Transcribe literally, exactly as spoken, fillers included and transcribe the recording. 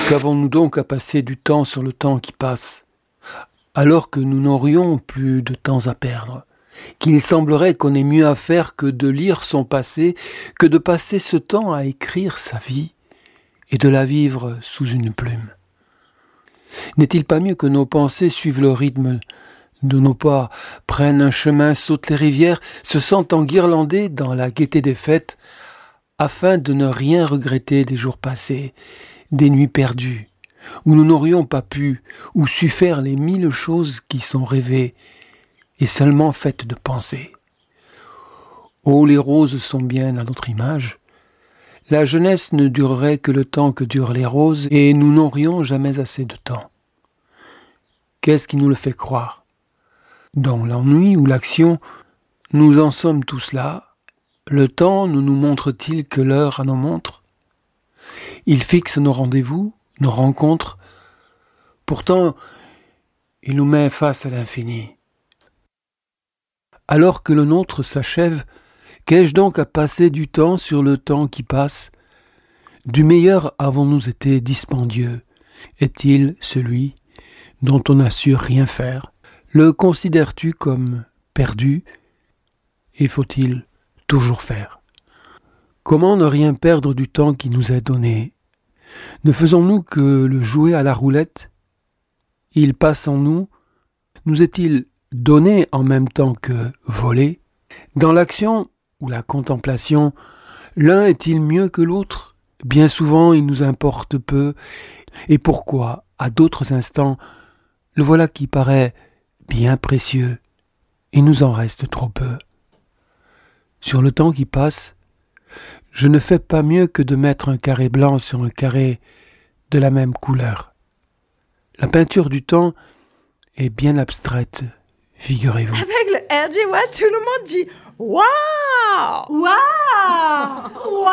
Qu'avons-nous donc à passer du temps sur le temps qui passe, alors que nous n'aurions plus de temps à perdre, qu'il semblerait qu'on ait mieux à faire que de lire son passé, que de passer ce temps à écrire sa vie et de la vivre sous une plume. N'est-il pas mieux que nos pensées suivent le rythme de nos pas, prennent un chemin, sautent les rivières, se sentent enguirlandés dans la gaieté des fêtes, afin de ne rien regretter des jours passés, des nuits perdues, où nous n'aurions pas pu ou su faire les mille choses qui sont rêvées et seulement faites de pensées. Oh, les roses sont bien à notre image. La jeunesse ne durerait que le temps que durent les roses, et nous n'aurions jamais assez de temps. Qu'est-ce qui nous le fait croire ? Dans l'ennui ou l'action, nous en sommes tous là. Le temps ne nous montre-t-il que l'heure à nos montres ? Il fixe nos rendez-vous, nos rencontres. Pourtant, il nous met face à l'infini. Alors que le nôtre s'achève, qu'ai-je donc à passer du temps sur le temps qui passe ? Du meilleur avons-nous été dispendieux ? Est-il celui dont on n'a su rien faire ? Le considères-tu comme perdu ? Et faut-il toujours faire ? Comment ne rien perdre du temps qui nous est donné ? Ne faisons-nous que le jouer à la roulette ? Il passe en nous. Nous est-il donné en même temps que volé ? Dans l'action ou la contemplation, l'un est-il mieux que l'autre ? Bien souvent, il nous importe peu. Et pourquoi, à d'autres instants, le voilà qui paraît bien précieux, il nous en reste trop peu. Sur le temps qui passe, je ne fais pas mieux que de mettre un carré blanc sur un carré de la même couleur. La peinture du temps est bien abstraite, figurez-vous. Avec le R J Watt, tout le monde dit « Waouh !» Waouh ! Waouh !